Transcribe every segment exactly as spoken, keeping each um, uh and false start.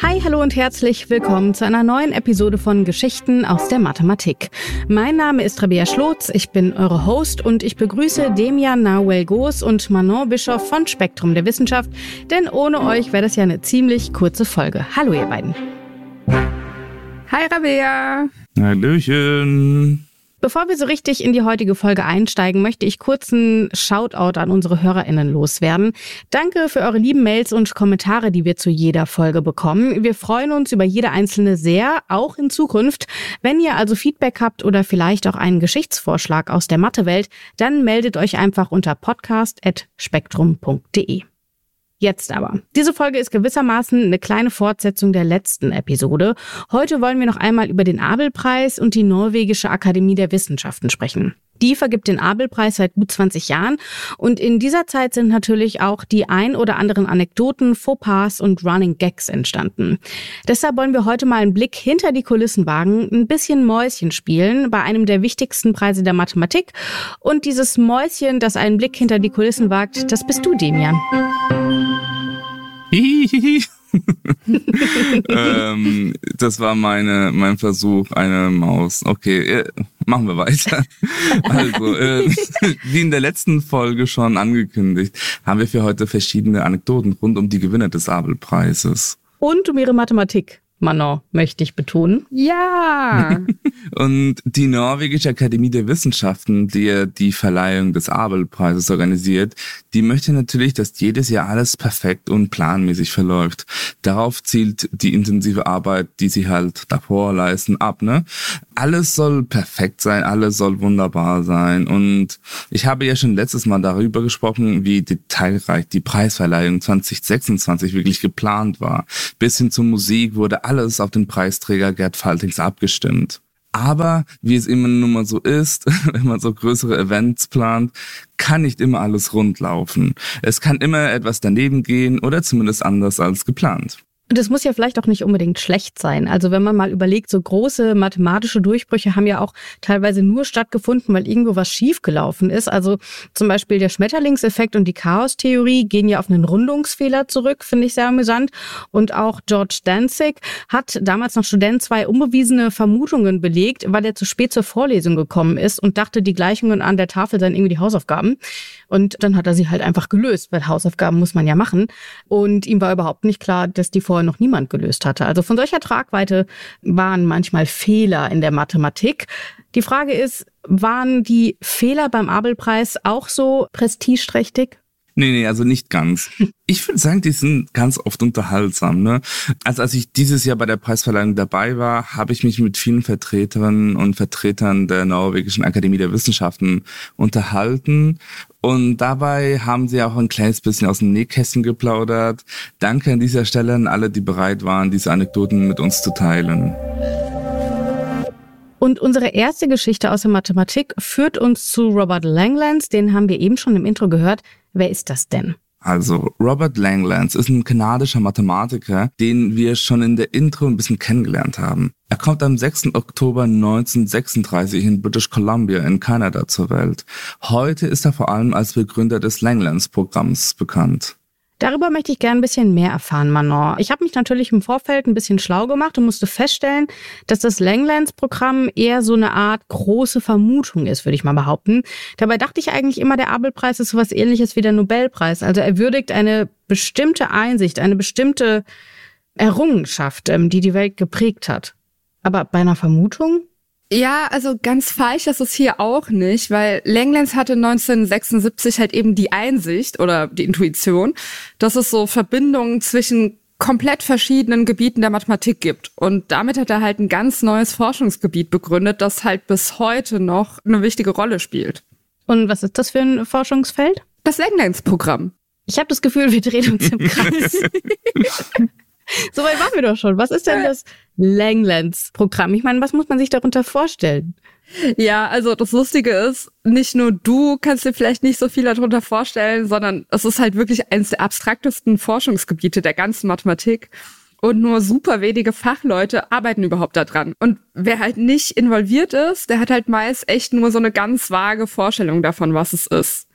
Hi, hallo und herzlich willkommen zu einer neuen Episode von Geschichten aus der Mathematik. Mein Name ist Rabea Schlotz, ich bin eure Host und ich begrüße Demian Nahuel-Goos und Manon Bischoff von Spektrum der Wissenschaft, denn ohne euch wäre das ja eine ziemlich kurze Folge. Hallo ihr beiden. Hi Rabea. Hallöchen. Bevor wir so richtig in die heutige Folge einsteigen, möchte ich kurz einen Shoutout an unsere HörerInnen loswerden. Danke für eure lieben Mails und Kommentare, die wir zu jeder Folge bekommen. Wir freuen uns über jede einzelne sehr, auch in Zukunft. Wenn ihr also Feedback habt oder vielleicht auch einen Geschichtsvorschlag aus der Mathewelt, dann meldet euch einfach unter podcast at spektrum punkt de. Jetzt aber. Diese Folge ist gewissermaßen eine kleine Fortsetzung der letzten Episode. Heute wollen wir noch einmal über den Abel-Preis und die Norwegische Akademie der Wissenschaften sprechen. Die vergibt den Abel-Preis seit gut zwanzig Jahren und in dieser Zeit sind natürlich auch die ein oder anderen Anekdoten, Fauxpas und Running Gags entstanden. Deshalb wollen wir heute mal einen Blick hinter die Kulissen wagen, ein bisschen Mäuschen spielen bei einem der wichtigsten Preise der Mathematik. Und dieses Mäuschen, das einen Blick hinter die Kulissen wagt, das bist du, Demian. Hihihihi. ähm, das war meine mein Versuch, eine Maus. Okay, äh, machen wir weiter. Also, äh, wie in der letzten Folge schon angekündigt, haben wir für heute verschiedene Anekdoten rund um die Gewinner des Abel-Preises. Und um ihre Mathematik, Manon, möchte ich betonen. Ja! Und die Norwegische Akademie der Wissenschaften, die ja die Verleihung des Abel-Preises organisiert, die möchte natürlich, dass jedes Jahr alles perfekt und planmäßig verläuft. Darauf zielt die intensive Arbeit, die sie halt davor leisten, ab, ne? Alles soll perfekt sein, alles soll wunderbar sein. Und ich habe ja schon letztes Mal darüber gesprochen, wie detailreich die Preisverleihung zwanzig sechsundzwanzig wirklich geplant war. Bis hin zur Musik wurde alles auf den Preisträger Gerd Faltings abgestimmt. Aber wie es immer nun mal so ist, wenn man so größere Events plant, kann nicht immer alles rund laufen. Es kann immer etwas daneben gehen oder zumindest anders als geplant. Und es muss ja vielleicht auch nicht unbedingt schlecht sein. Also wenn man mal überlegt, so große mathematische Durchbrüche haben ja auch teilweise nur stattgefunden, weil irgendwo was schiefgelaufen ist. Also zum Beispiel der Schmetterlingseffekt und die Chaostheorie gehen ja auf einen Rundungsfehler zurück, finde ich sehr amüsant. Und auch George Danzig hat damals noch Student zwei unbewiesene Vermutungen belegt, weil er zu spät zur Vorlesung gekommen ist und dachte, die Gleichungen an der Tafel seien irgendwie die Hausaufgaben. Und dann hat er sie halt einfach gelöst, weil Hausaufgaben muss man ja machen. Und ihm war überhaupt nicht klar, dass die vorher noch niemand gelöst hatte. Also von solcher Tragweite waren manchmal Fehler in der Mathematik. Die Frage ist, waren die Fehler beim Abel-Preis auch so prestigeträchtig? Nee, nee, also nicht ganz. Ich würde sagen, die sind ganz oft unterhaltsam, ne? Also als ich dieses Jahr bei der Preisverleihung dabei war, habe ich mich mit vielen Vertreterinnen und Vertretern der Norwegischen Akademie der Wissenschaften unterhalten. Und dabei haben sie auch ein kleines bisschen aus dem Nähkästchen geplaudert. Danke an dieser Stelle an alle, die bereit waren, diese Anekdoten mit uns zu teilen. Und unsere erste Geschichte aus der Mathematik führt uns zu Robert Langlands. Den haben wir eben schon im Intro gehört. Wer ist das denn? Also Robert Langlands ist ein kanadischer Mathematiker, den wir schon in der Intro ein bisschen kennengelernt haben. Er kommt am sechsten Oktober neunzehnhundertsechsunddreißig in British Columbia in Kanada zur Welt. Heute ist er vor allem als Begründer des Langlands-Programms bekannt. Darüber möchte ich gerne ein bisschen mehr erfahren, Manon. Ich habe mich natürlich im Vorfeld ein bisschen schlau gemacht und musste feststellen, dass das Langlands-Programm eher so eine Art große Vermutung ist, würde ich mal behaupten. Dabei dachte ich eigentlich immer, der Abel-Preis ist sowas Ähnliches wie der Nobelpreis. Also er würdigt eine bestimmte Einsicht, eine bestimmte Errungenschaft, die die Welt geprägt hat. Aber bei einer Vermutung? Ja, also ganz falsch ist es hier auch nicht, weil Langlands hatte neunzehnhundertsechsundsiebzig halt eben die Einsicht oder die Intuition, dass es so Verbindungen zwischen komplett verschiedenen Gebieten der Mathematik gibt. Und damit hat er halt ein ganz neues Forschungsgebiet begründet, das halt bis heute noch eine wichtige Rolle spielt. Und was ist das für ein Forschungsfeld? Das Langlands-Programm. Ich habe das Gefühl, wir drehen uns im Kreis. So weit waren wir doch schon. Was ist denn das Langlands-Programm? Ich meine, was muss man sich darunter vorstellen? Ja, also das Lustige ist, nicht nur du kannst dir vielleicht nicht so viel darunter vorstellen, sondern es ist halt wirklich eines der abstraktesten Forschungsgebiete der ganzen Mathematik. Und nur super wenige Fachleute arbeiten überhaupt da dran. Und wer halt nicht involviert ist, der hat halt meist echt nur so eine ganz vage Vorstellung davon, was es ist.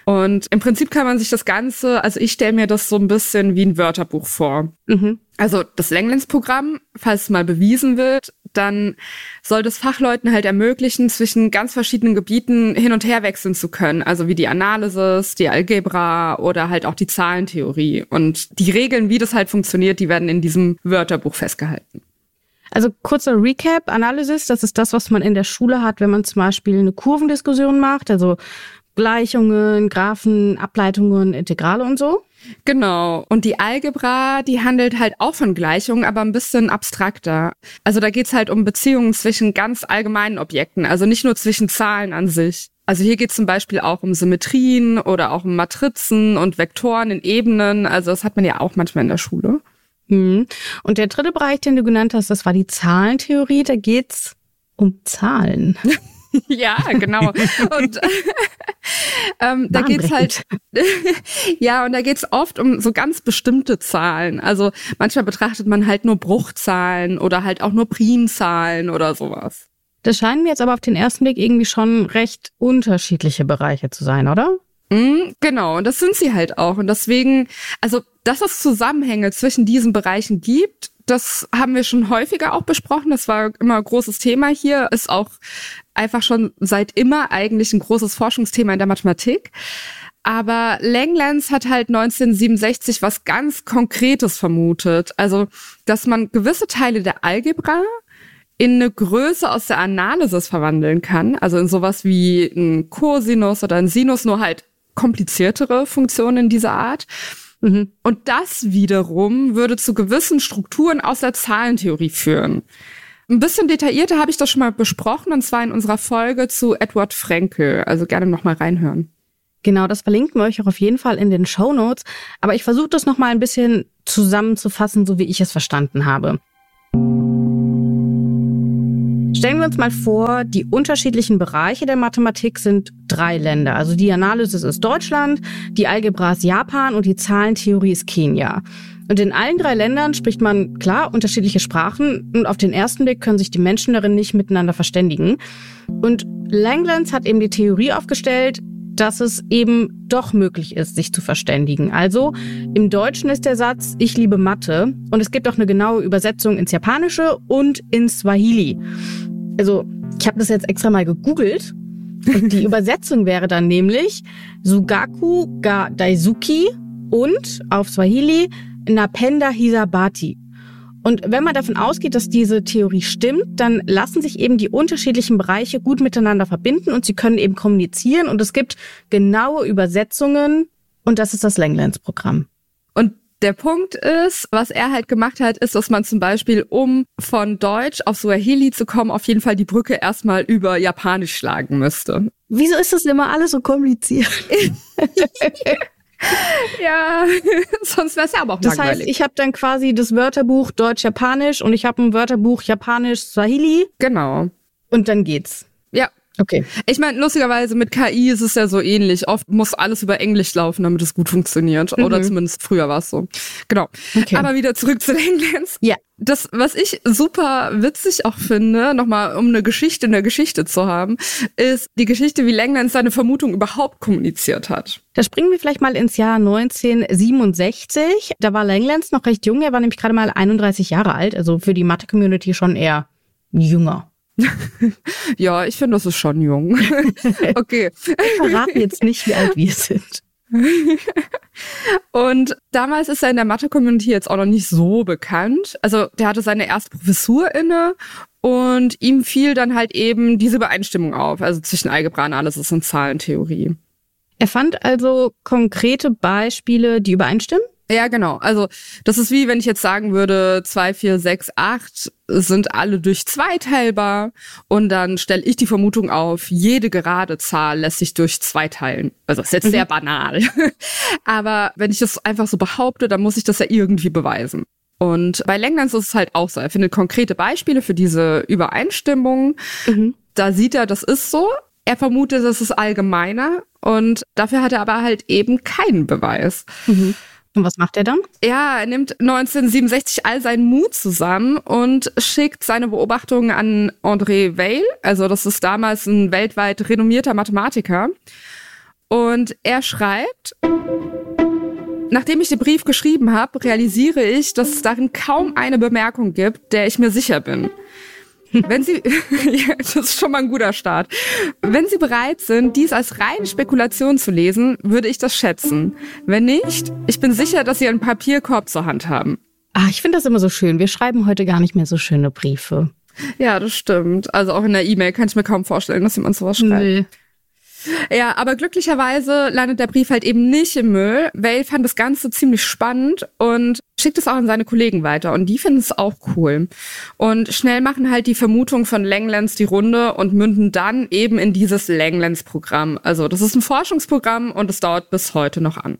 Und im Prinzip kann man sich das Ganze, also ich stelle mir das so ein bisschen wie ein Wörterbuch vor. Mhm. Also das Langlands-Programm, falls es mal bewiesen wird, dann soll das Fachleuten halt ermöglichen, zwischen ganz verschiedenen Gebieten hin und her wechseln zu können. Also wie die Analysis, die Algebra oder halt auch die Zahlentheorie. Und die Regeln, wie das halt funktioniert, die werden in diesem Wörterbuch festgehalten. Also kurzer Recap, Analysis, das ist das, was man in der Schule hat, wenn man zum Beispiel eine Kurvendiskussion macht, also Gleichungen, Graphen, Ableitungen, Integrale und so. Genau. Und die Algebra, die handelt halt auch von Gleichungen, aber ein bisschen abstrakter. Also da geht's halt um Beziehungen zwischen ganz allgemeinen Objekten, also nicht nur zwischen Zahlen an sich. Also hier geht's zum Beispiel auch um Symmetrien oder auch um Matrizen und Vektoren in Ebenen. Also das hat man ja auch manchmal in der Schule. Hm. Und der dritte Bereich, den du genannt hast, das war die Zahlentheorie. Da geht's um Zahlen. Ja, genau. Und ähm, da geht's halt, ja, und da geht's oft um so ganz bestimmte Zahlen. Also manchmal betrachtet man halt nur Bruchzahlen oder halt auch nur Primzahlen oder sowas. Das scheinen mir jetzt aber auf den ersten Blick irgendwie schon recht unterschiedliche Bereiche zu sein, oder? Mm, genau, und das sind sie halt auch. Und deswegen, also, dass es Zusammenhänge zwischen diesen Bereichen gibt, das haben wir schon häufiger auch besprochen. Das war immer ein großes Thema hier. Ist auch einfach schon seit immer eigentlich ein großes Forschungsthema in der Mathematik. Aber Langlands hat halt neunzehnhundertsiebenundsechzig was ganz Konkretes vermutet. Also, dass man gewisse Teile der Algebra in eine Größe aus der Analysis verwandeln kann. Also in sowas wie ein Cosinus oder ein Sinus, nur halt kompliziertere Funktionen dieser Art. Mhm. Und das wiederum würde zu gewissen Strukturen aus der Zahlentheorie führen. Ein bisschen detaillierter habe ich das schon mal besprochen, und zwar in unserer Folge zu Edward Frenkel. Also gerne noch mal reinhören. Genau, das verlinken wir euch auch auf jeden Fall in den Shownotes. Aber ich versuche das noch mal ein bisschen zusammenzufassen, so wie ich es verstanden habe. Stellen wir uns mal vor, die unterschiedlichen Bereiche der Mathematik sind drei Länder. Also die Analysis ist Deutschland, die Algebra ist Japan und die Zahlentheorie ist Kenia. Und in allen drei Ländern spricht man, klar, unterschiedliche Sprachen und auf den ersten Blick können sich die Menschen darin nicht miteinander verständigen. Und Langlands hat eben die Theorie aufgestellt, dass es eben doch möglich ist, sich zu verständigen. Also im Deutschen ist der Satz, ich liebe Mathe. Und es gibt auch eine genaue Übersetzung ins Japanische und ins Swahili. Also ich habe das jetzt extra mal gegoogelt. Und die Übersetzung wäre dann nämlich Sugaku ga Daisuki und auf Swahili Napenda Hisabati. Und wenn man davon ausgeht, dass diese Theorie stimmt, dann lassen sich eben die unterschiedlichen Bereiche gut miteinander verbinden und sie können eben kommunizieren und es gibt genaue Übersetzungen und das ist das Langlands-Programm. Und der Punkt ist, was er halt gemacht hat, ist, dass man zum Beispiel, um von Deutsch auf Swahili zu kommen, auf jeden Fall die Brücke erstmal über Japanisch schlagen müsste. Wieso ist das immer alles so kompliziert? Ja, sonst wäre es ja aber auch das langweilig. Das heißt, ich habe dann quasi das Wörterbuch Deutsch-Japanisch und ich habe ein Wörterbuch Japanisch-Swahili. Genau. Und dann geht's. Ja. Okay. Ich meine, lustigerweise mit K I ist es ja so ähnlich. Oft muss alles über Englisch laufen, damit es gut funktioniert. Mhm. Oder zumindest früher war es so. Genau. Okay. Aber wieder zurück zu Langlands. Ja. Das, was ich super witzig auch finde, nochmal um eine Geschichte in der Geschichte zu haben, ist die Geschichte, wie Langlands seine Vermutung überhaupt kommuniziert hat. Da springen wir vielleicht mal ins Jahr neunzehnhundertsiebenundsechzig. Da war Langlands noch recht jung. Er war nämlich gerade mal einunddreißig Jahre alt. Also für die Mathe-Community schon eher jünger. Ja, ich finde, das ist schon jung. Okay. Wir verraten jetzt nicht, wie alt wir sind. Und damals ist er in der Mathe-Community jetzt auch noch nicht so bekannt. Also der hatte seine erste Professur inne und ihm fiel dann halt eben diese Übereinstimmung auf, also zwischen Algebra-Analysis und Zahlentheorie. Er fand also konkrete Beispiele, die übereinstimmen? Ja, genau. Also das ist wie, wenn ich jetzt sagen würde, zwei, vier, sechs, acht sind alle durch zwei teilbar und dann stelle ich die Vermutung auf, jede gerade Zahl lässt sich durch zwei teilen. Also das ist jetzt mhm. sehr banal. Aber wenn ich das einfach so behaupte, dann muss ich das ja irgendwie beweisen. Und bei Langlands ist es halt auch so. Er findet konkrete Beispiele für diese Übereinstimmung. Mhm. Da sieht er, das ist so. Er vermutet, das ist allgemeiner und dafür hat er aber halt eben keinen Beweis. Mhm. Und was macht er dann? Ja, er nimmt neunzehnhundertsiebenundsechzig all seinen Mut zusammen und schickt seine Beobachtungen an André Weil. Also das ist damals ein weltweit renommierter Mathematiker. Und er schreibt: Nachdem ich den Brief geschrieben habe, realisiere ich, dass es darin kaum eine Bemerkung gibt, der ich mir sicher bin. Wenn Sie, ja, das ist schon mal ein guter Start. Wenn Sie bereit sind, dies als reine Spekulation zu lesen, würde ich das schätzen. Wenn nicht, ich bin sicher, dass Sie einen Papierkorb zur Hand haben. Ach, ich finde das immer so schön. Wir schreiben heute gar nicht mehr so schöne Briefe. Ja, das stimmt. Also auch in der E-Mail kann ich mir kaum vorstellen, dass jemand sowas schreibt. Nee. Ja, aber glücklicherweise landet der Brief halt eben nicht im Müll. Vale fand das Ganze ziemlich spannend und schickt es auch an seine Kollegen weiter. Und die finden es auch cool. Und schnell machen halt die Vermutungen von Langlands die Runde und münden dann eben in dieses Langlands-Programm. Also das ist ein Forschungsprogramm und es dauert bis heute noch an.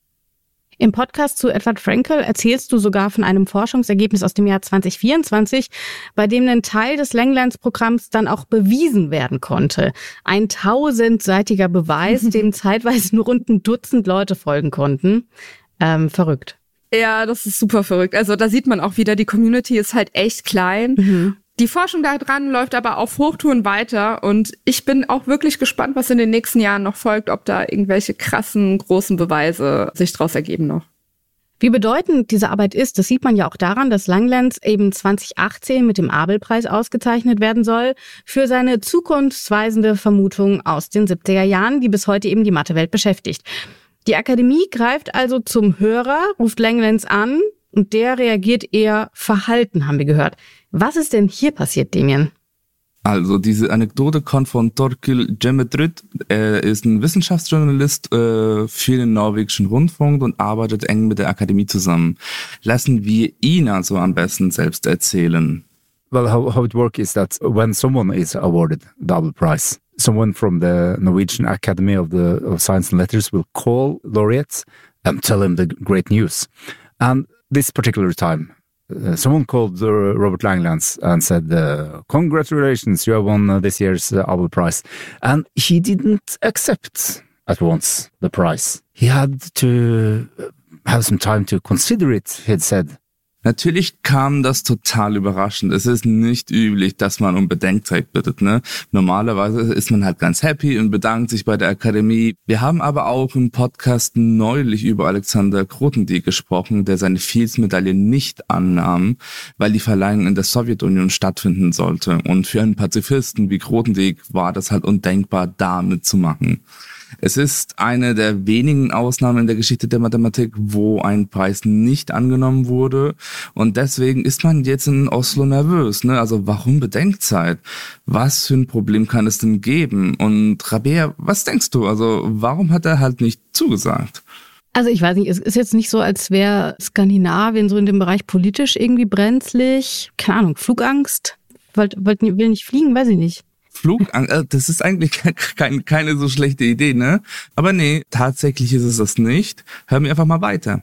Im Podcast zu Edward Frankel erzählst du sogar von einem Forschungsergebnis aus dem Jahr zwanzig vierundzwanzig, bei dem ein Teil des Langlands-Programms dann auch bewiesen werden konnte. Ein tausendseitiger Beweis, dem zeitweise nur rund ein Dutzend Leute folgen konnten. Ähm, verrückt. Ja, das ist super verrückt. Also da sieht man auch wieder, die Community ist halt echt klein. Mhm. Die Forschung daran läuft aber auf Hochtouren weiter und ich bin auch wirklich gespannt, was in den nächsten Jahren noch folgt, ob da irgendwelche krassen, großen Beweise sich daraus ergeben noch. Wie bedeutend diese Arbeit ist, das sieht man ja auch daran, dass Langlands eben zwanzig achtzehn mit dem Abel-Preis ausgezeichnet werden soll für seine zukunftsweisende Vermutung aus den siebziger Jahren, die bis heute eben die Mathewelt beschäftigt. Die Akademie greift also zum Hörer, ruft Langlands an und der reagiert eher verhalten, haben wir gehört. Was ist denn hier passiert, Demian? Also diese Anekdote kommt von Torkil Cemmetrud. Er ist ein Wissenschaftsjournalist äh, für den norwegischen Rundfunk und arbeitet eng mit der Akademie zusammen. Lassen wir ihn also am besten selbst erzählen. Well, how, how it works is that when someone is awarded the Abel Prize, someone from the Norwegian Academy of, the, of Science and Letters will call laureates and tell him the great news. And this particular time, Uh, someone called uh, Robert Langlands and said, uh, congratulations, you have won uh, this year's uh, Abel Prize. And he didn't accept at once the prize. He had to have some time to consider it, he had said. Natürlich kam das total überraschend. Es ist nicht üblich, dass man um Bedenkzeit bittet, ne? Normalerweise ist man halt ganz happy und bedankt sich bei der Akademie. Wir haben aber auch im Podcast neulich über Alexander Grothendieck gesprochen, der seine Fields-Medaille nicht annahm, weil die Verleihung in der Sowjetunion stattfinden sollte. Und für einen Pazifisten wie Grothendieck war das halt undenkbar, da mitzumachen. Es ist eine der wenigen Ausnahmen in der Geschichte der Mathematik, wo ein Preis nicht angenommen wurde. Und deswegen ist man jetzt in Oslo nervös, ne? Also warum Bedenkzeit? Was für ein Problem kann es denn geben? Und Rabea, was denkst du? Also warum hat er halt nicht zugesagt? Also ich weiß nicht, es ist jetzt nicht so, als wäre Skandinavien so in dem Bereich politisch irgendwie brenzlig. Keine Ahnung, Flugangst? Wollt, wollt, will nicht fliegen? Weiß ich nicht. Flugangst, das ist eigentlich kein, keine so schlechte Idee, ne? Aber nee, tatsächlich ist es das nicht. Hören wir einfach mal weiter.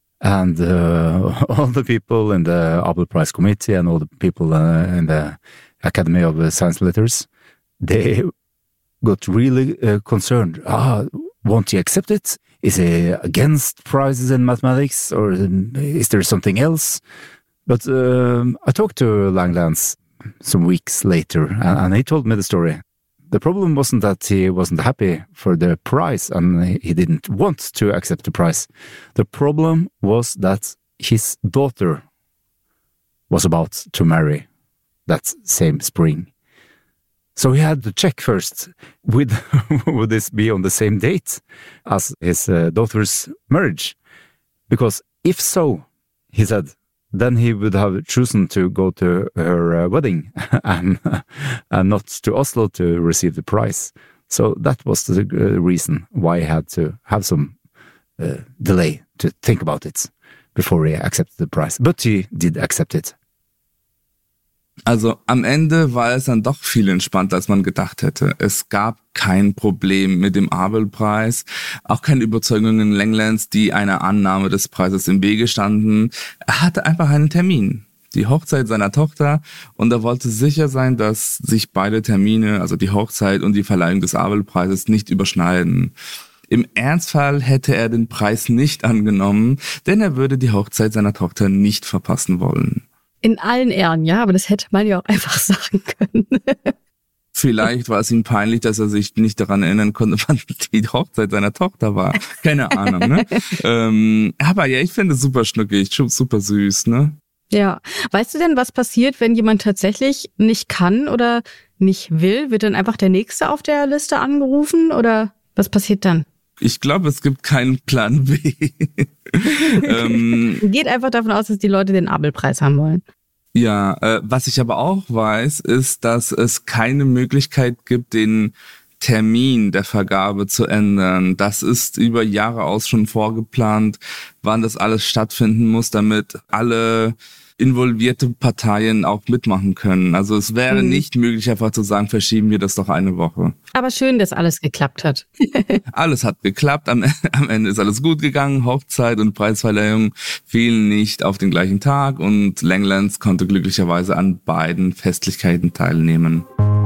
And uh, all the people in the Abel Prize Committee and all the people uh, in the Academy of Science and Letters, they got really uh, concerned. Ah, won't he accept it? Is he against prizes in mathematics, or is there something else? But um, I talked to Langlands some weeks later, and, and he told me the story. The problem wasn't that he wasn't happy for the prize and he didn't want to accept the prize. The problem was that his daughter was about to marry that same spring. So he had to check first, would, would this be on the same date as his uh, daughter's marriage? Because if so, he said, then he would have chosen to go to her uh, wedding and, uh, and not to Oslo to receive the prize. So that was the uh, reason why he had to have some uh, delay to think about it before he accepted the prize. But he did accept it. Also am Ende war es dann doch viel entspannter, als man gedacht hätte. Es gab kein Problem mit dem Abel-Preis, auch keine Überzeugungen Langlands, die einer Annahme des Preises im Wege standen. Er hatte einfach einen Termin, die Hochzeit seiner Tochter, und er wollte sicher sein, dass sich beide Termine, also die Hochzeit und die Verleihung des Abel-Preises, nicht überschneiden. Im Ernstfall hätte er den Preis nicht angenommen, denn er würde die Hochzeit seiner Tochter nicht verpassen wollen. In allen Ehren, ja, aber das hätte man ja auch einfach sagen können. Vielleicht war es ihm peinlich, dass er sich nicht daran erinnern konnte, wann die Hochzeit seiner Tochter war. Keine Ahnung, ne? ähm, aber ja, ich finde es super schnuckig, super süß, ne? Ja. Weißt du denn, was passiert, wenn jemand tatsächlich nicht kann oder nicht will? Wird dann einfach der Nächste auf der Liste angerufen oder was passiert dann? Ich glaube, es gibt keinen Plan B. ähm, Geht einfach davon aus, dass die Leute den Abelpreis haben wollen. Ja, äh, was ich aber auch weiß, ist, dass es keine Möglichkeit gibt, den Termin der Vergabe zu ändern. Das ist über Jahre aus schon vorgeplant, wann das alles stattfinden muss, damit alle involvierte Parteien auch mitmachen können. Also es wäre mhm. nicht möglich, einfach zu sagen, verschieben wir das doch eine Woche. Aber schön, dass alles geklappt hat. Alles hat geklappt, am, am Ende ist alles gut gegangen, Hochzeit und Preisverleihung fielen nicht auf den gleichen Tag und Langlands konnte glücklicherweise an beiden Festlichkeiten teilnehmen.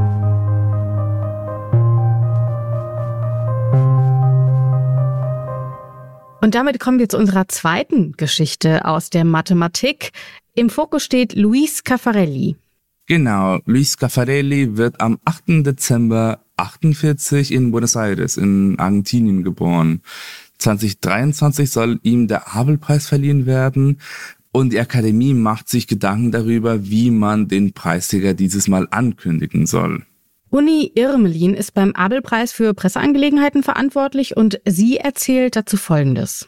Und damit kommen wir zu unserer zweiten Geschichte aus der Mathematik. Im Fokus steht Luis Caffarelli. Genau, Luis Caffarelli wird am achten Dezember achtundvierzig in Buenos Aires in Argentinien geboren. zwanzig dreiundzwanzig soll ihm der Abelpreis verliehen werden und die Akademie macht sich Gedanken darüber, wie man den Preisträger dieses Mal ankündigen soll. Uni Irmelin ist beim Abelpreis für Presseangelegenheiten verantwortlich und sie erzählt dazu Folgendes.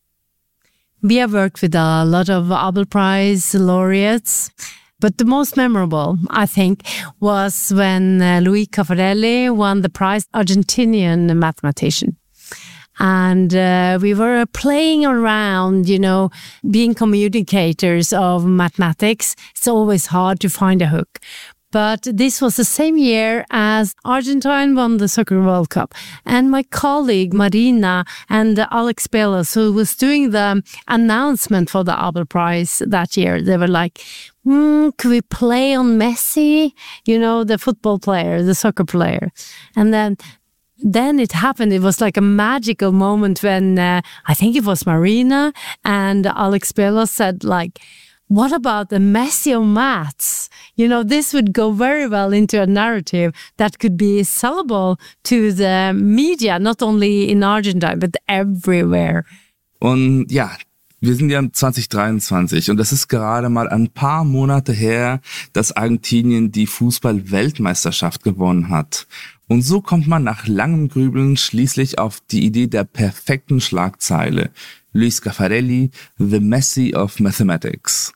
We have worked with a lot of Abel Prize laureates, but the most memorable, I think, was when uh, Luis Caffarelli won the prize, Argentinian mathematician. And uh, we were playing around, you know, being communicators of mathematics. It's always hard to find a hook. But this was the same year as Argentina won the Soccer World Cup. And my colleague Marina and Alex Belas, who was doing the announcement for the Abel Prize that year, they were like, hmm, could we play on Messi? You know, the football player, the soccer player. And then Then it happened. It was like a magical moment when uh, I think it was Marina and Alex Belas said like, what about the Messi of maths? You know, this would go very well into a narrative that could be sellable to the media, not only in Argentina, but everywhere. Und ja, wir sind ja zwanzig dreiundzwanzig und das ist gerade mal ein paar Monate her, dass Argentinien die Fußball-Weltmeisterschaft gewonnen hat. Und so kommt man nach langem Grübeln schließlich auf die Idee der perfekten Schlagzeile. Luis Caffarelli, the Messi of Mathematics.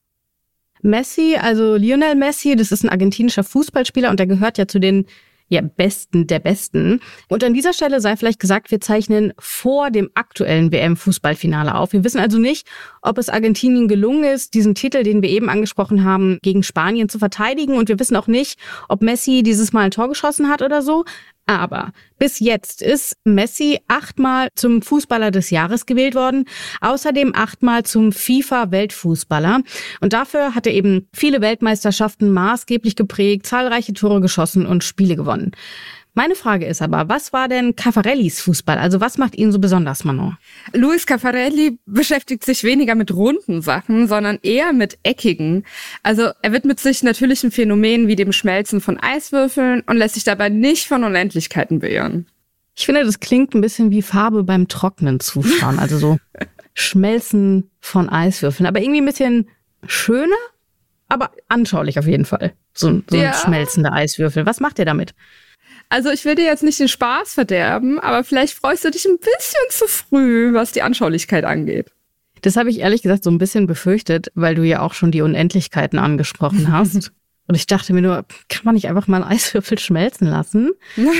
Messi, also Lionel Messi, das ist ein argentinischer Fußballspieler und der gehört ja zu den ja, Besten der Besten. Und an dieser Stelle sei vielleicht gesagt, wir zeichnen vor dem aktuellen W M-Fußballfinale auf. Wir wissen also nicht, ob es Argentinien gelungen ist, diesen Titel, den wir eben angesprochen haben, gegen Spanien zu verteidigen. Und wir wissen auch nicht, ob Messi dieses Mal ein Tor geschossen hat oder so. Aber bis jetzt ist Messi achtmal zum Fußballer des Jahres gewählt worden, außerdem achtmal zum FIFA-Weltfußballer. Und dafür hat er eben viele Weltmeisterschaften maßgeblich geprägt, zahlreiche Tore geschossen und Spiele gewonnen. Meine Frage ist aber, was war denn Caffarellis Fußball? Also was macht ihn so besonders, Manon? Luis Caffarelli beschäftigt sich weniger mit runden Sachen, sondern eher mit eckigen. Also er widmet sich natürlichen Phänomenen wie dem Schmelzen von Eiswürfeln und lässt sich dabei nicht von Unendlichkeiten beirren. Ich finde, das klingt ein bisschen wie Farbe beim Trocknen zuschauen. Also so Schmelzen von Eiswürfeln. Aber irgendwie ein bisschen schöner, aber anschaulich auf jeden Fall. So, so ja. ein schmelzender Eiswürfel. Was macht er damit? Also ich will dir jetzt nicht den Spaß verderben, aber vielleicht freust du dich ein bisschen zu früh, was die Anschaulichkeit angeht. Das habe ich ehrlich gesagt so ein bisschen befürchtet, weil du ja auch schon die Unendlichkeiten angesprochen hast. Und ich dachte mir nur, kann man nicht einfach mal einen Eiswürfel schmelzen lassen?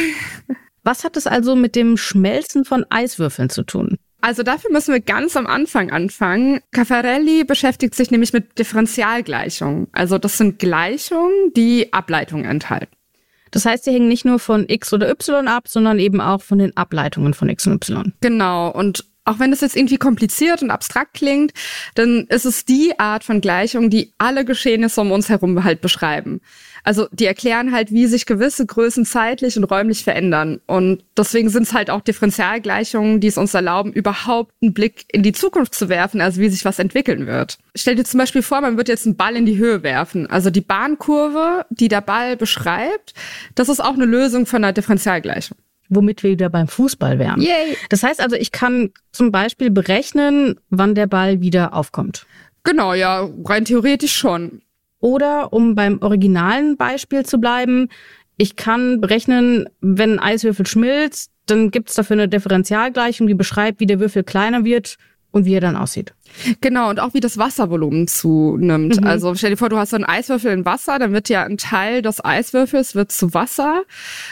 Was hat es also mit dem Schmelzen von Eiswürfeln zu tun? Also dafür müssen wir ganz am Anfang anfangen. Caffarelli beschäftigt sich nämlich mit Differentialgleichungen. Also das sind Gleichungen, die Ableitungen enthalten. Das heißt, die hängen nicht nur von X oder Y ab, sondern eben auch von den Ableitungen von X und Y. Genau. Und Auch wenn das jetzt irgendwie kompliziert und abstrakt klingt, dann ist es die Art von Gleichung, die alle Geschehnisse um uns herum halt beschreiben. Also die erklären halt, wie sich gewisse Größen zeitlich und räumlich verändern. Und deswegen sind es halt auch Differentialgleichungen, die es uns erlauben, überhaupt einen Blick in die Zukunft zu werfen, also wie sich was entwickeln wird. Stell dir zum Beispiel vor, man wird jetzt einen Ball in die Höhe werfen. Also die Bahnkurve, die der Ball beschreibt, das ist auch eine Lösung von einer Differentialgleichung. Womit wir wieder beim Fußball wären. Yay. Das heißt also, ich kann zum Beispiel berechnen, wann der Ball wieder aufkommt. Genau, ja, rein theoretisch schon. Oder, um beim originalen Beispiel zu bleiben, ich kann berechnen, wenn ein Eiswürfel schmilzt, dann gibt es dafür eine Differentialgleichung, die beschreibt, wie der Würfel kleiner wird und wie er dann aussieht. Genau, und auch wie das Wasservolumen zunimmt. Mhm. Also stell dir vor, du hast so einen Eiswürfel in Wasser, dann wird ja ein Teil des Eiswürfels wird zu Wasser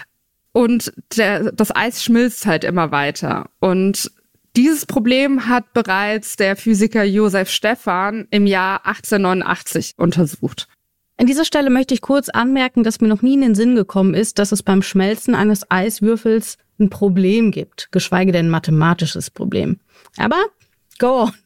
und der, das Eis schmilzt halt immer weiter. Und dieses Problem hat bereits der Physiker Josef Stephan im Jahr achtzehnhundertneunundachtzig untersucht. An dieser Stelle möchte ich kurz anmerken, dass mir noch nie in den Sinn gekommen ist, dass es beim Schmelzen eines Eiswürfels ein Problem gibt, geschweige denn ein mathematisches Problem. Aber go on.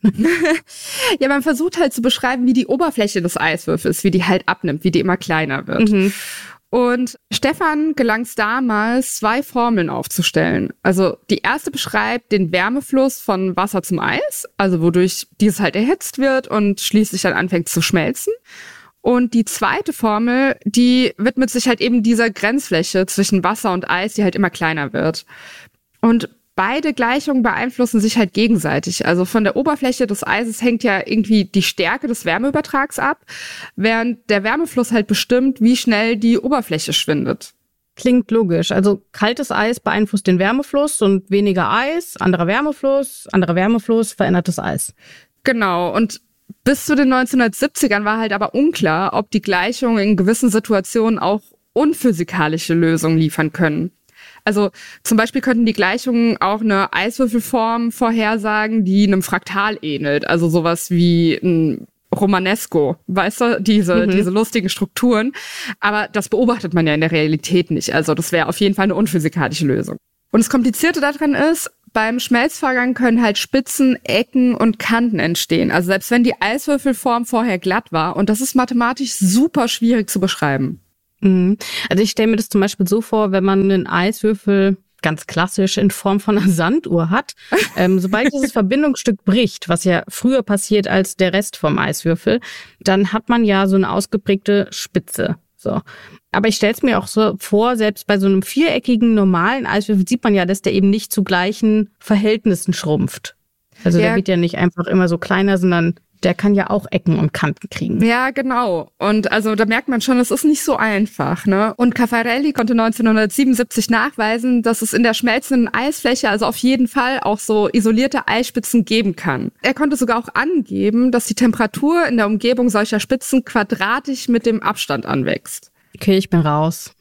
Ja, man versucht halt zu beschreiben, wie die Oberfläche des Eiswürfels, wie die halt abnimmt, wie die immer kleiner wird. Mhm. Und Stephan gelang es damals, zwei Formeln aufzustellen. Also die erste beschreibt den Wärmefluss von Wasser zum Eis, also wodurch dieses halt erhitzt wird und schließlich dann anfängt zu schmelzen. Und die zweite Formel, die widmet sich halt eben dieser Grenzfläche zwischen Wasser und Eis, die halt immer kleiner wird. Und beide Gleichungen beeinflussen sich halt gegenseitig. Also von der Oberfläche des Eises hängt ja irgendwie die Stärke des Wärmeübertrags ab, während der Wärmefluss halt bestimmt, wie schnell die Oberfläche schwindet. Klingt logisch. Also kaltes Eis beeinflusst den Wärmefluss und weniger Eis, anderer Wärmefluss, anderer Wärmefluss verändert das Eis. Genau, und bis zu den neunzehnhundertsiebzigern war halt aber unklar, ob die Gleichungen in gewissen Situationen auch unphysikalische Lösungen liefern können. Also zum Beispiel könnten die Gleichungen auch eine Eiswürfelform vorhersagen, die einem Fraktal ähnelt. Also sowas wie ein Romanesco, weißt du, diese, mhm. diese lustigen Strukturen. Aber das beobachtet man ja in der Realität nicht. Also das wäre auf jeden Fall eine unphysikalische Lösung. Und das Komplizierte daran ist, beim Schmelzvorgang können halt Spitzen, Ecken und Kanten entstehen. Also selbst wenn die Eiswürfelform vorher glatt war. Und das ist mathematisch super schwierig zu beschreiben. Also ich stelle mir das zum Beispiel so vor, wenn man einen Eiswürfel ganz klassisch in Form von einer Sanduhr hat, ähm, sobald dieses Verbindungsstück bricht, was ja früher passiert als der Rest vom Eiswürfel, dann hat man ja so eine ausgeprägte Spitze. So. Aber ich stelle es mir auch so vor, selbst bei so einem viereckigen normalen Eiswürfel sieht man ja, dass der eben nicht zu gleichen Verhältnissen schrumpft. Also ja. Der wird ja nicht einfach immer so kleiner, sondern der kann ja auch Ecken und Kanten kriegen. Ja, genau. Und also da merkt man schon, es ist nicht so einfach, ne? Und Caffarelli konnte neunzehnhundertsiebenundsiebzig nachweisen, dass es in der schmelzenden Eisfläche also auf jeden Fall auch so isolierte Eisspitzen geben kann. Er konnte sogar auch angeben, dass die Temperatur in der Umgebung solcher Spitzen quadratisch mit dem Abstand anwächst. Okay, ich bin raus.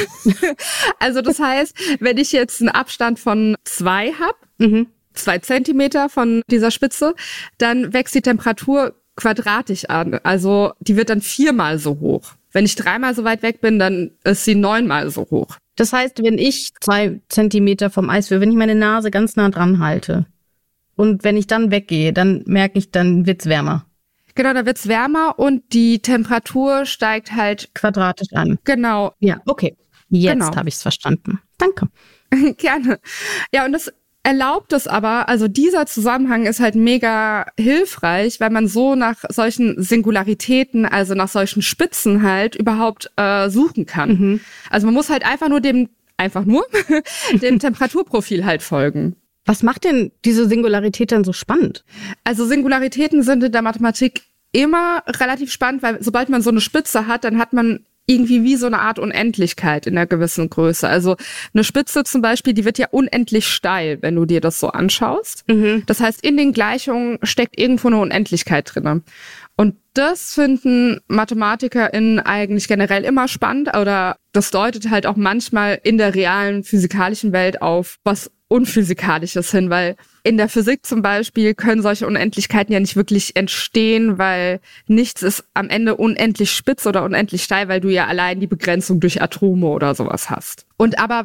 Also das heißt, wenn ich jetzt einen Abstand von zwei habe, mhm. zwei Zentimeter von dieser Spitze, dann wächst die Temperatur quadratisch an. Also die wird dann viermal so hoch. Wenn ich dreimal so weit weg bin, dann ist sie neunmal so hoch. Das heißt, wenn ich zwei Zentimeter vom Eiswürfel, wenn ich meine Nase ganz nah dran halte und wenn ich dann weggehe, dann merke ich, dann wird's wärmer. Genau, da wird's wärmer und die Temperatur steigt halt quadratisch an. Genau. Ja, okay. Jetzt genau. habe ich's verstanden. Danke. Gerne. Ja, und das erlaubt es aber, also dieser Zusammenhang ist halt mega hilfreich, weil man so nach solchen Singularitäten, also nach solchen Spitzen halt überhaupt äh, suchen kann. Mhm. Also man muss halt einfach nur dem, einfach nur, dem Temperaturprofil halt folgen. Was macht denn diese Singularität dann so spannend? Also Singularitäten sind in der Mathematik immer relativ spannend, weil sobald man so eine Spitze hat, dann hat man irgendwie wie so eine Art Unendlichkeit in einer gewissen Größe. Also eine Spitze zum Beispiel, die wird ja unendlich steil, wenn du dir das so anschaust. Mhm. Das heißt, in den Gleichungen steckt irgendwo eine Unendlichkeit drin. Und das finden MathematikerInnen eigentlich generell immer spannend, oder das deutet halt auch manchmal in der realen physikalischen Welt auf was Unphysikalisches hin, weil in der Physik zum Beispiel können solche Unendlichkeiten ja nicht wirklich entstehen, weil nichts ist am Ende unendlich spitz oder unendlich steil, weil du ja allein die Begrenzung durch Atome oder sowas hast. Und aber was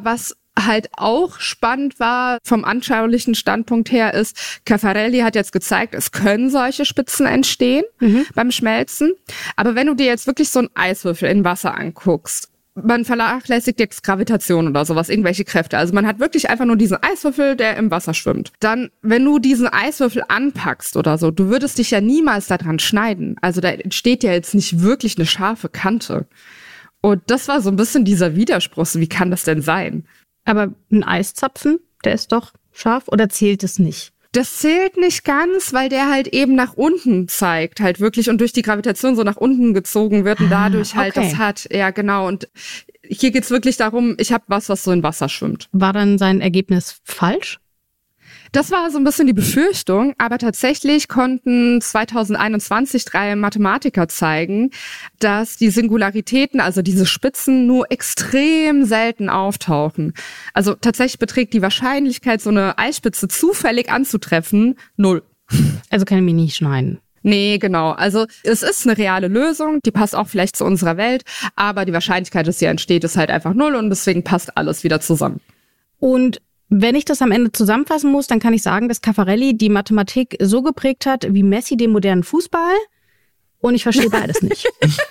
halt auch spannend war, vom anschaulichen Standpunkt her, ist, Caffarelli hat jetzt gezeigt, es können solche Spitzen entstehen mhm. beim Schmelzen. Aber wenn du dir jetzt wirklich so einen Eiswürfel in Wasser anguckst, man vernachlässigt jetzt Gravitation oder sowas, irgendwelche Kräfte. Also man hat wirklich einfach nur diesen Eiswürfel, der im Wasser schwimmt. Dann, wenn du diesen Eiswürfel anpackst oder so, du würdest dich ja niemals daran schneiden. Also da entsteht ja jetzt nicht wirklich eine scharfe Kante. Und das war so ein bisschen dieser Widerspruch. Wie kann das denn sein? Aber ein Eiszapfen, der ist doch scharf oder zählt es nicht? Das zählt nicht ganz, weil der halt eben nach unten zeigt, halt wirklich und durch die Gravitation so nach unten gezogen wird und dadurch halt okay. das hat. Ja, genau. Und hier geht's wirklich darum, ich habe was, was so in Wasser schwimmt. War dann sein Ergebnis falsch? Das war so ein bisschen die Befürchtung, aber tatsächlich konnten zwanzig einundzwanzig drei Mathematiker zeigen, dass die Singularitäten, also diese Spitzen, nur extrem selten auftauchen. Also tatsächlich beträgt die Wahrscheinlichkeit, so eine Eisspitze zufällig anzutreffen, null. Also kann ich mich nicht schneiden. Nee, genau. Also es ist eine reale Lösung, die passt auch vielleicht zu unserer Welt, aber die Wahrscheinlichkeit, dass sie entsteht, ist halt einfach null und deswegen passt alles wieder zusammen. Und wenn ich das am Ende zusammenfassen muss, dann kann ich sagen, dass Caffarelli die Mathematik so geprägt hat wie Messi den modernen Fußball. Und ich verstehe beides nicht.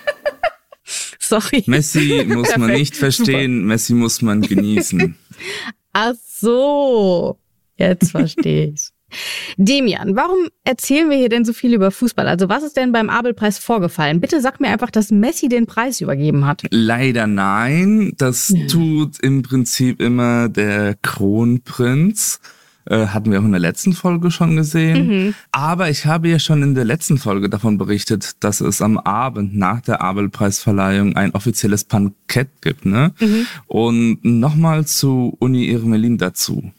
Sorry. Messi muss Perfekt. man nicht verstehen, Super. Messi muss man genießen. Ach so, jetzt verstehe ich's. Demian, warum erzählen wir hier denn so viel über Fußball? Also was ist denn beim Abel-Preis vorgefallen? Bitte sag mir einfach, dass Messi den Preis übergeben hat. Leider nein. Das ja. tut im Prinzip immer der Kronprinz. Äh, hatten wir auch in der letzten Folge schon gesehen. Mhm. Aber ich habe ja schon in der letzten Folge davon berichtet, dass es am Abend nach der Abel-Preisverleihung ein offizielles Bankett gibt. Ne? Mhm. Und nochmal zu Uni Irmelin dazu.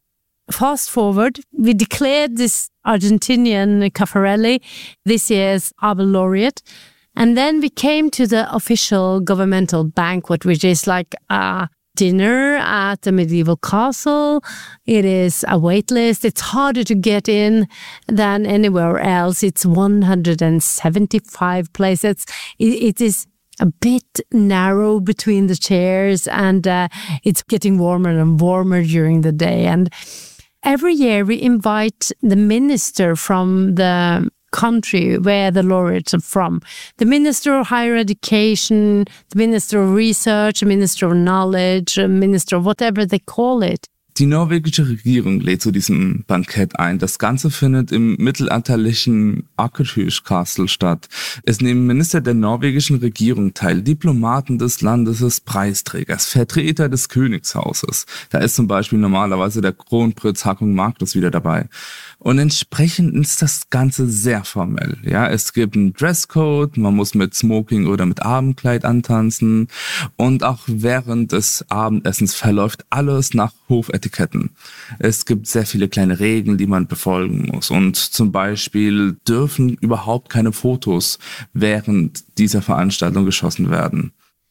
Fast forward, we declared this Argentinian Caffarelli this year's Abel laureate. And then we came to the official governmental banquet, which is like a dinner at a medieval castle. It is a wait list. It's harder to get in than anywhere else. It's one hundred seventy-five places. It, it is a bit narrow between the chairs, and uh, it's getting warmer and warmer during the day. And every year we invite the minister from the country where the laureates are from. The Minister of Higher Education, the Minister of Research, the Minister of Knowledge, the Minister of whatever they call it. Die norwegische Regierung lädt zu diesem Bankett ein. Das Ganze findet im mittelalterlichen Akershus Castle statt. Es nehmen Minister der norwegischen Regierung teil, Diplomaten des Landes, des Preisträgers, Vertreter des Königshauses. Da ist zum Beispiel normalerweise der Kronprinz Haakon Magnus wieder dabei. Und entsprechend ist das Ganze sehr formell. Ja, es gibt einen Dresscode, man muss mit Smoking oder mit Abendkleid antanzen. Und auch während des Abendessens verläuft alles nach Hofetiketten. Es gibt sehr viele kleine Regeln, die man befolgen muss. Und zum Beispiel dürfen überhaupt keine Fotos während dieser Veranstaltung geschossen werden.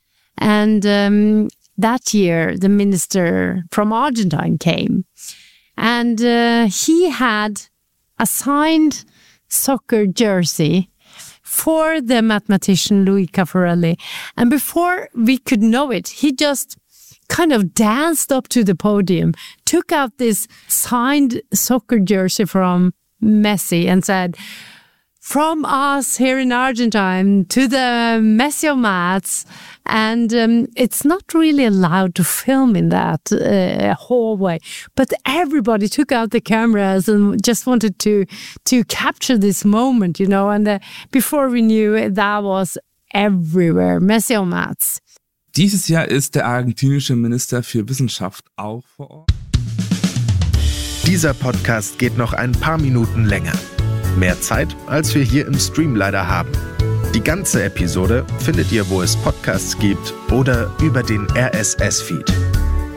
And um, that year, the minister from Argentine came. And uh, he had a signed soccer jersey for the mathematician Louis Caffarelli. And before we could know it, he just kind of danced up to the podium, took out this signed soccer jersey from Messi and said, "From us here in Argentine to the Messiomats." And um, it's not really allowed to film in that uh, hallway, but everybody took out the cameras and just wanted to to capture this moment, you know. And uh, before we knew it, that was everywhere, Messiomats. Dieses Jahr ist der argentinische Minister für Wissenschaft auch vor Ort. Dieser Podcast geht noch ein paar Minuten länger. Mehr Zeit, als wir hier im Stream leider haben. Die ganze Episode findet ihr, wo es Podcasts gibt oder über den R S S-Feed.